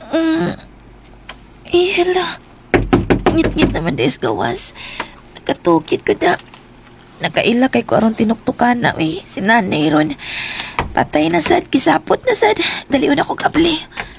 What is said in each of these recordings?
Hala. Ngit-ngit naman des gawas. Nakatukit ko na. Nakaila kay ko aron tinuktukan na si nanay ron. Patay na sad, kisapot na sad. Dalion ako kabli.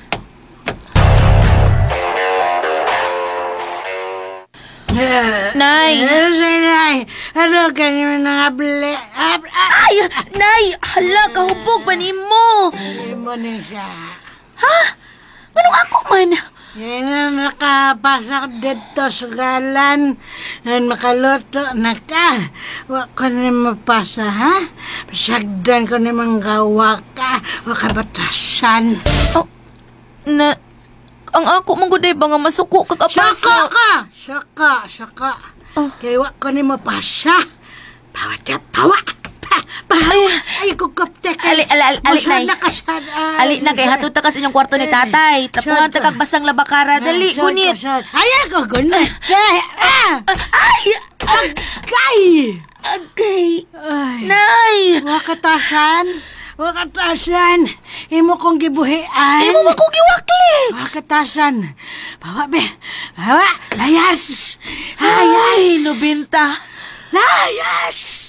Nay! Nay! Ano ka naman nakabili? Ay! Nay! Hala, kahubog pa ni mo! Hindi mo na siya. Ha? Anong ako man? Yan ang nakapasak dito sa galan. Yan makaluto na ka. Wa ko na mapasa, ha? Pasagdan ko na manggawa ka. Wa ka batasan. Oh, ang ako mangguday ba nga masuko kakapasa? Saka. Kaya wa ko na mapasa. Pawa na pawa. Ay, kukapte ka. Ali, Nay. Ali na kay hatuta ka sa inyong kwarto ni tatay. Tapuhan ta kag basang labakara. Dali, gunit. Ay, ako gunit. Agay. Nay. Wakatasan. Imo kong gibuhian. Imo man kong giwakli. Wakatasan. Bawa, be. Bawa. Layas. Ay, nubinta. Layas.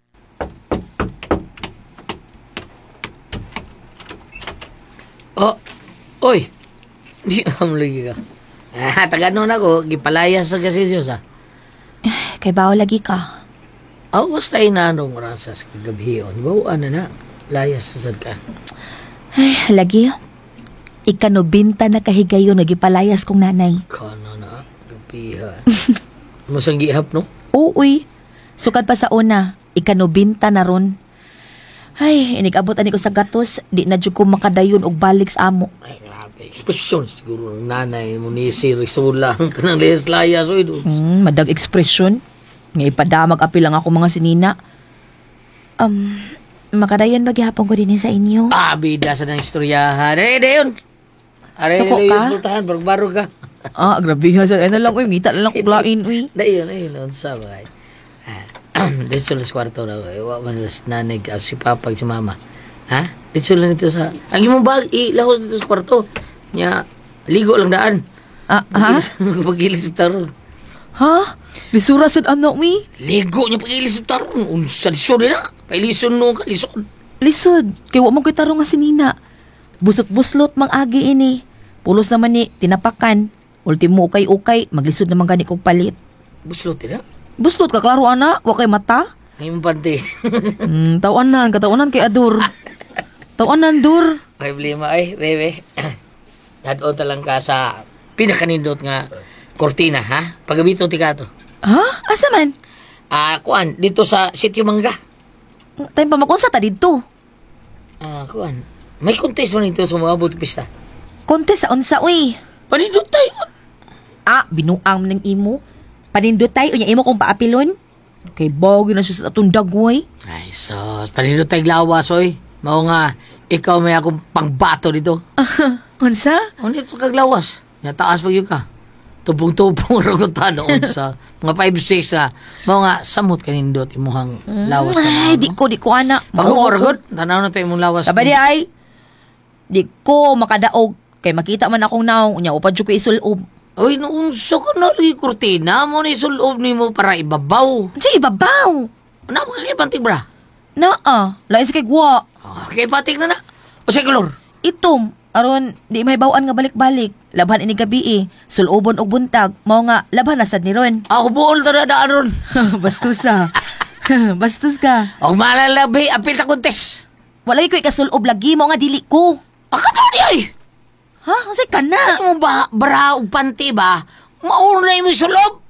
Oh, oy. Di am lagi ka. Taganon ako, gipalayas sa kasi Diyos Kay bao lagi ka. Basta inanong rasa sa kagabihion. Bawaan na. Layas sa sad ka. Ay, lagi. Ikanobinta na kahigayon nagipalayas kong nanay. Kana na. Gabihan. Masang gihap, no? Uy. Sukad pa sa una. Ikanobinta na ron. Ay, inigabot ani ko sa gatos. Di na dyan ko makadayon og balik sa amo. Ay, grabe. Ekspresyon siguro ng nanay mo ni si Risula. Kanang layas-layas. Madag ekspresyon. Nga ipadamag apil lang ako mga sinina. Makadayon maghihapon ko din sa inyo. Bida sa ng istoryahan. Dayon. Suko ka? Sultahan, barog-barog ka. Grabe ha. Ano lang, mita lang kuplain, Dayon. Unsa ba? Dito lang sa kwarto na. Man nanay ka, si papa, si mama. Ha? Dito lang dito sa... Ang imong bag, ilahos dito sa kwarto. Nya, ligo lang daan. Ha? Pag-ilis sa taron. Ha? Bisura sad anak mi? Ligo niya pag-ilis sa taron. Unsa lisod na. Pailison no ka, lisod. Lisod. Kaya wa mo ko'y tarong nga sinina. Busot-buslot mang agi ini. Pulos naman ni tinapakan. Ultimo ukay-ukay, maglisod naman gani kong palit. Buslot na? Buslot ka, klaro ana? Wa kay mata? Ay mong pante. Katawanan kay Adur. Tawanan, Dur. May problema ay, bebe. Hadon talang ka sa pinakanindot nga kortina, ha? Pagabito ti ka to. Ha? Asa man? Kuan, dito sa Sitio Mangga. Tayo pa makunsa ta dito. Kuan, may contest mo nito sa mga buti pista. Kontes sa unsa, uy. Panindot tayo. Binuang mo ng imo. Panindot tayo, unya imo kong paapilon. Kay bagay na siya sa atong dagway. Ay, sos, panindot tayo lawas, oy. Mao nga, ikaw may akong pangbato dito. Unsa? Ano ito kaglawas? Nga taas pa yun ka. Tupong-tupong ragutan noon sa mga 5-6 na. Mga nga, samot kanindot imuhang lawas na. Ay, di ko ana. Pag-oragod, tanaw na tayo mong lawas. Kabadi ay, di ko makadaog. Kay makita man akong naong, unya upad ko isulob. Uy, noong sa ka na rin kurtina mo na isulob ni mo para ibabaw. Siya ibabaw. Ano mo kakipantig, bra? Lain sa kay gwa. Kakipantig na. O sa kalor? Itom, aron, di may bawaan nga balik-balik. Labhan ini gabi sulobon og buntag. Mao nga, labhan na sad ni ron. Buol na daan ron. Bastos Bastos ka. O malalabi, apil ta kontes. Walay ko ikasulob lagi, mao nga dili ko. Akato di ay! Ha? Unsay ka na? Mo ba, bra o panty ba? Maunay mo isulob?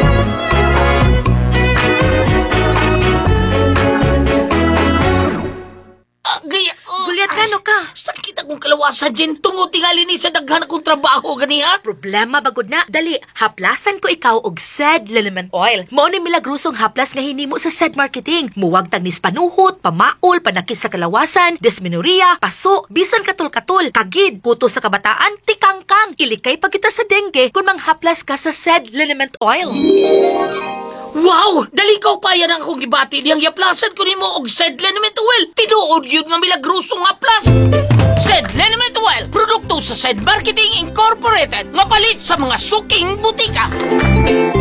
Gaya, Gulyat ka, no ka? sakit akong kalawasan dyan. Tungod tingali ni sa daghan akong trabaho, ganiha. Problema bagod na. Dali, haplasan ko ikaw og SED Liniment Oil. Mao ni milagrosong haplas nga hinimo sa SED Marketing. Muwag tagnis panuhot, pamaol, panakit sa kalawasan, dysmenorrhea, paso, bisan katul-katul, kagid, kuto sa kabataan, tikangkang. Ilikay pagkita sa dengue kung manghaplas ka sa SED Liniment Oil. Wow! Dali ka pa yan ang akong gibati diyang yaplasan ko nimo og Sed Liniment Oil. Tinuod yun nga milagrosong haplas. Sed Liniment Oil, produkto sa Sed Marketing Incorporated. Mapalit sa mga suking butika.